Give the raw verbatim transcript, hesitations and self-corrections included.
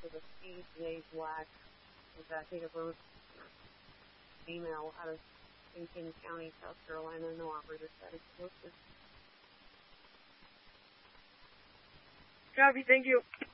with a C, J Black, with that date of birth, female out of King County, South Carolina. No operator status listed. Copy, thank you.